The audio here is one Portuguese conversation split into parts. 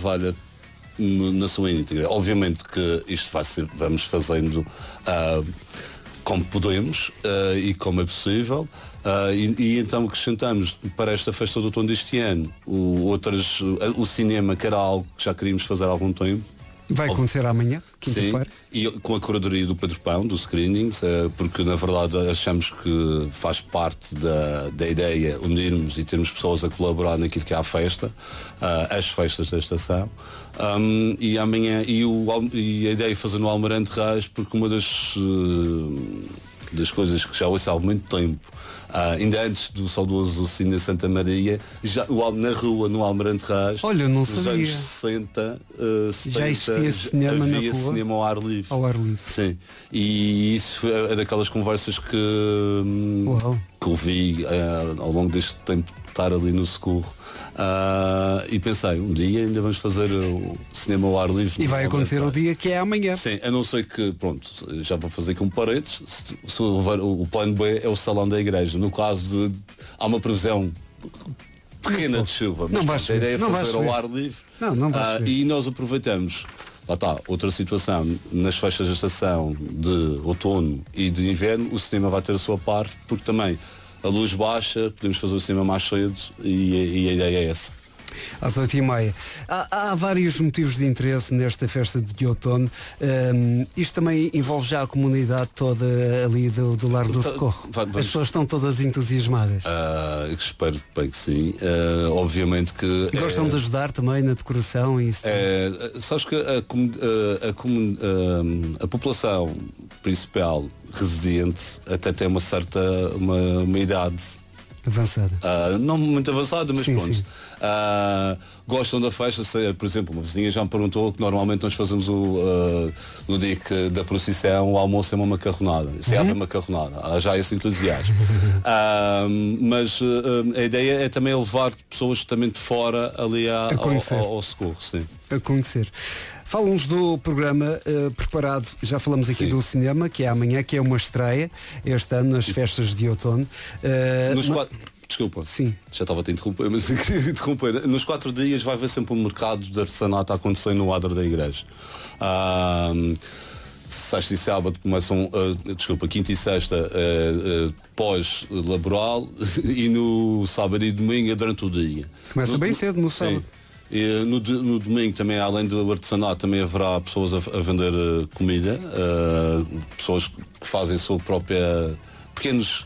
navalha na sua íntegra. Obviamente que isto vamos fazendo como podemos e como é possível. E então acrescentamos para esta festa do outono deste ano o cinema, que era algo que já queríamos fazer há algum tempo. Vai acontecer amanhã, quinta-feira. Sim, e com a curadoria do Pedro Pão, do Screenings, porque na verdade achamos que faz parte da ideia unirmos e termos pessoas a colaborar naquilo que é a festa, as festas da estação. E amanhã, e a ideia é fazer no Almirante Reis, porque uma das coisas que já ouço há muito tempo, ainda antes do saudoso Cine Santa Maria, já, na rua, no Almirante Reis, olha, não nos sabia. anos 60, 70, já existia cinema havia na rua? Cinema ao ar livre. Ao ar livre. Sim. E isso é daquelas conversas que ouvi ao longo deste tempo de estar ali no Socorro. E pensei, um dia ainda vamos fazer o cinema ao ar livre. E vai acontecer o dia que é amanhã. Sim, a não ser que, pronto, já vou fazer aqui um parênteses, se o plano B é o salão da igreja. No caso há uma previsão pequena de chuva, mas a ideia é fazer ao ar livre. Não e nós aproveitamos, lá está, outra situação, nas festas da estação de outono e de inverno, o cinema vai ter a sua parte, porque também a luz baixa, podemos fazer o cinema mais cedo e a ideia é essa. Às 8h30. Há vários motivos de interesse nesta festa de outono. Isto também envolve já a comunidade toda ali do Lar do Socorro. As pessoas estão todas entusiasmadas. Espero bem que sim. Obviamente que... E gostam de ajudar também na decoração e isso. Sabes que a população principal residente até tem uma certa uma idade avançada. Não muito avançada, mas pronto. Sim. Gostam da festa. Por exemplo, uma vizinha já me perguntou que normalmente nós fazemos no dia da procissão o almoço é uma macarronada. Isso é macarronada. Há já esse entusiasmo. Mas a ideia é também levar pessoas também de fora ali ao Socorro. Sim. A conhecer. Fala-nos do programa preparado, já falamos aqui do cinema, que é amanhã, que é uma estreia este ano nas festas de outono. Desculpa, sim. Já estava a interromper, mas queria interromper. Nos 4 dias vai haver sempre um mercado de artesanato a acontecer no adro da igreja. Sexta e sábado começam, quinta e sexta pós-laboral e no sábado e domingo é durante o dia. Começa bem cedo no sábado. E no domingo também, além do artesanato, também haverá pessoas a vender comida, pessoas que fazem a sua própria pequenos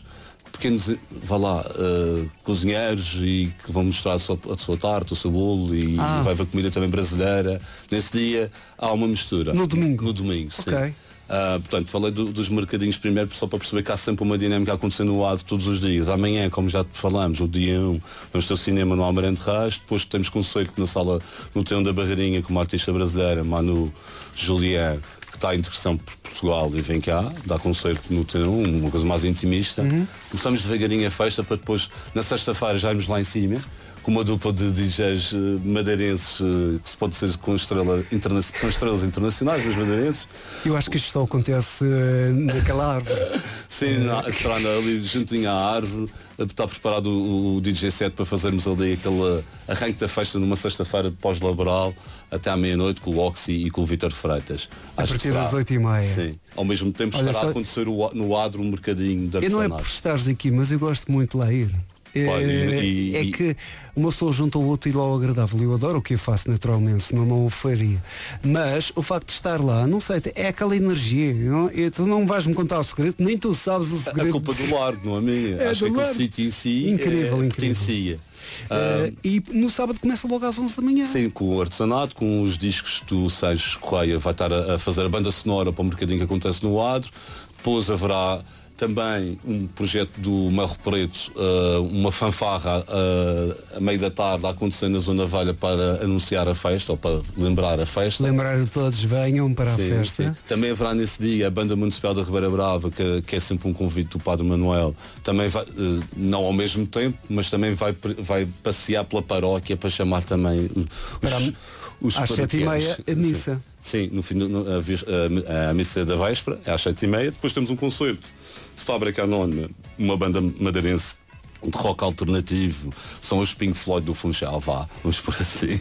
cozinheiros e que vão mostrar a sua tarte, o seu bolo e vai haver comida também brasileira. Nesse dia há uma mistura. No domingo? No domingo, sim. Okay. Portanto, falei dos mercadinhos primeiro só para perceber que há sempre uma dinâmica acontecendo no adro todos os dias. Amanhã, como já falamos, o dia 1, vamos ter o cinema no Almirante Reis, depois temos concerto na sala no Teão da Barreirinha com uma artista brasileira, Manu Julián, que está em interpretação por Portugal e vem cá, dá concerto no Teão, uma coisa mais intimista. Começamos devagarinho a festa para depois, na sexta-feira, já irmos lá em cima, com uma dupla de DJs madeirenses que se pode dizer com são estrelas internacionais, mas madeirenses. Eu acho que isto só acontece naquela árvore. Sim, será ali juntinho à árvore. Está preparado o DJ set para fazermos ali aquele arranque da festa numa sexta-feira pós-laboral até à meia-noite com o Oxy e com o Vítor Freitas. A partir das 8h30. Sim. Ao mesmo tempo estará a acontecer no adro um mercadinho de artesanato. Eu não é por estares aqui, mas eu gosto muito de lá ir. É que uma pessoa junta o outro e lá ao agradável. Eu adoro o que eu faço naturalmente, senão não o faria. Mas o facto de estar lá, não sei, é aquela energia. Tu não vais-me contar o segredo, nem tu sabes o segredo. A culpa do largo, não é minha? Acho que o sítio em si incrível. E no sábado começa logo às 11 da manhã. Sim, com o artesanato, com os discos do Sanches Correia, vai estar a fazer a banda sonora para o mercadinho que acontece no adro. Depois haverá também um projeto do Marro Preto, uma fanfarra a meio da tarde a acontecer na Zona Velha para anunciar a festa, ou para lembrar a festa. Lembrar a todos, venham para a festa. Sim. Também haverá nesse dia a Banda Municipal da Ribeira Brava, que é sempre um convite do Padre Manuel. Também vai, não ao mesmo tempo, mas também vai passear pela paróquia para chamar também os às 7h30 a missa. Sim, no fim, a missa da véspera é às 7h30. Depois temos um concerto de Fábrica Anónima, uma banda madeirense de rock alternativo, são os Pink Floyd do Funchal, vamos por assim.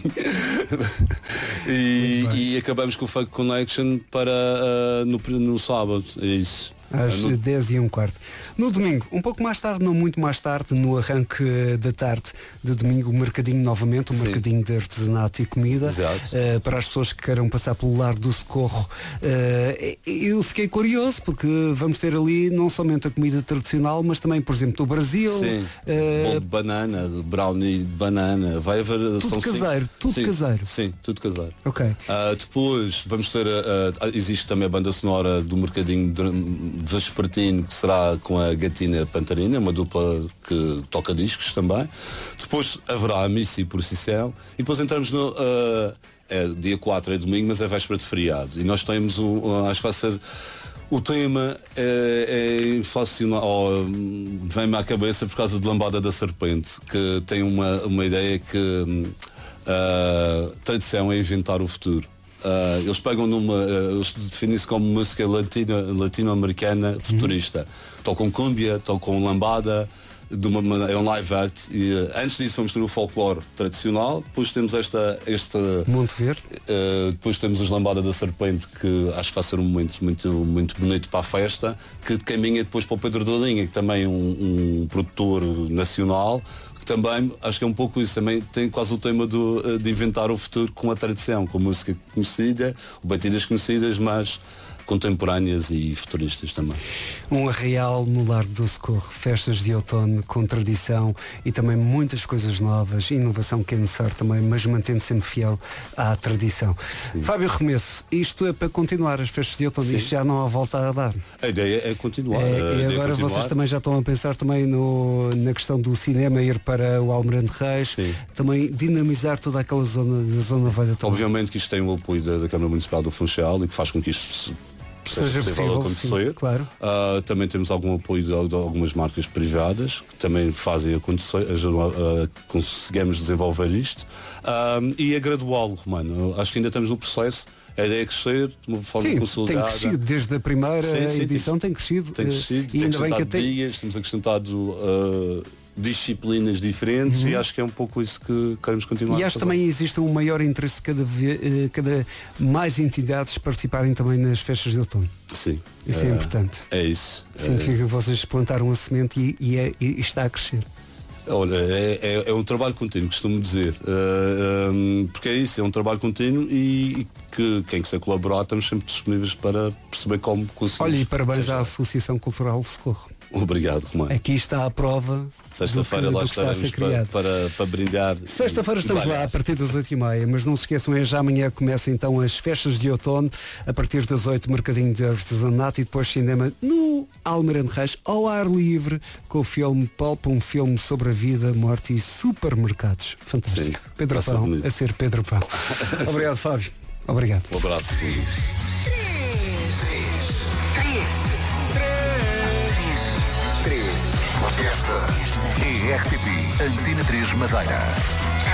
e acabamos com o Funk Connection para no sábado, é isso. Às 10h15. No domingo, um pouco mais tarde, não muito mais tarde, no arranque da tarde de domingo, o mercadinho novamente, mercadinho de artesanato e comida, para as pessoas que queiram passar pelo Lar do Socorro. Eu fiquei curioso porque vamos ter ali não somente a comida tradicional, mas também, por exemplo, do Brasil. Bolo de banana, brownie de banana, vai haver... Tudo caseiro, caseiro. Sim, tudo caseiro. Ok. Depois vamos ter, existe também a banda sonora do mercadinho vespertino, que será com a Gatina Pantarina, uma dupla que toca discos também. Depois haverá a missa e procissão e depois entramos no dia 4 é domingo, mas é véspera de feriado e nós temos acho que vai ser o tema é fascinante, vem-me à cabeça por causa de Lambada da Serpente, que tem uma ideia que tradição é inventar o futuro. Eles pegam eles definem-se como música latino-americana futurista. Tocam cúmbia, tocam lambada, é um live act. E antes disso vamos ter o folclore tradicional, depois temos este Monte Verde. Depois temos os Lambada da Serpente, que acho que vai ser um momento muito, muito bonito para a festa, que caminha depois para o Pedro da Linha, que também é um produtor nacional, que também acho que é um pouco isso, também tem quase o tema de inventar o futuro com a tradição, com música conhecida, batidas conhecidas, mas contemporâneas e futuristas também. Um arraial no Lar do Socorro, festas de outono com tradição e também muitas coisas novas, inovação que é necessário também, mas mantendo sempre fiel à tradição. Sim. Fábio Remesso, isto é para continuar as festas de outono, isto já não há volta a dar. A ideia é continuar. E agora vocês também já estão a pensar também na questão do cinema, ir para o Almirante Reis, também dinamizar toda aquela zona da Zona Velha também. Obviamente que isto tem o apoio da Câmara Municipal do Funchal e que faz com que isto seja possível acontecer. Sim, claro. Também temos algum apoio de algumas marcas privadas que também fazem acontecer, conseguimos desenvolver isto. E é gradual, Romano. Acho que ainda estamos no processo. A ideia é crescer de uma forma consolidada. Tem crescido, desde a primeira edição tem crescido. Tem crescido, e ainda bem que dias, temos acrescentado disciplinas diferentes e acho que é um pouco isso que queremos continuar. E acho que também existe um maior interesse cada mais entidades participarem também nas festas de outono. Sim. Isso é importante. É isso. Significa que vocês plantaram a semente e está a crescer. Olha, é um trabalho contínuo, costumo dizer, porque é isso, é um trabalho contínuo e que quem quiser colaborar estamos sempre disponíveis para perceber como conseguimos. Olha, e parabéns à Associação Cultural Socorro. Obrigado, Romano. Aqui está a prova. Sexta-feira lá estaremos para brindar. Sexta-feira estamos lá a partir das 8h30, mas não se esqueçam, já amanhã começam então as festas de outono, a partir das 8, mercadinho de artesanato e depois cinema no Almirante Reis, ao ar livre, com o filme Pulp, um filme sobre a vida, morte e supermercados. Fantástico. Sim, Pedro Pão, a ser Pedro Pão. Obrigado, Fábio. Obrigado. Um abraço. Esta é RTP Antena 3 Madeira.